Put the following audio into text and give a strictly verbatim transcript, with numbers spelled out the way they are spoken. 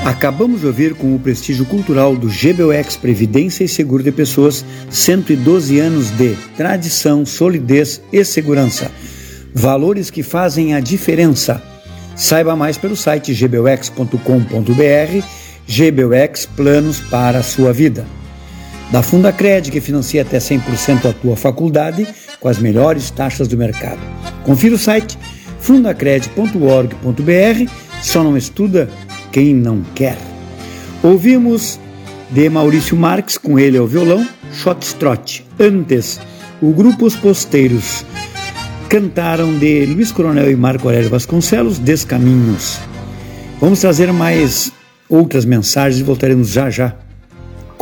Acabamos de ouvir com o prestígio cultural do G B U X Previdência e Seguro de Pessoas, cento e doze anos de tradição, solidez e segurança. Valores que fazem a diferença. Saiba mais pelo site g b u x ponto com ponto b r. G B U X, planos para a sua vida. Da Fundacred, que financia até cem por cento a tua faculdade com as melhores taxas do mercado. Confira o site fundacred ponto org ponto b r. Só não estuda quem não quer. Ouvimos de Maurício Marques, com ele ao violão, Shotstrot. Antes, o grupo Os Posteiros cantaram de Luiz Coronel e Marco Aurélio Vasconcelos, Descaminhos. Vamos trazer mais outras mensagens e voltaremos já já.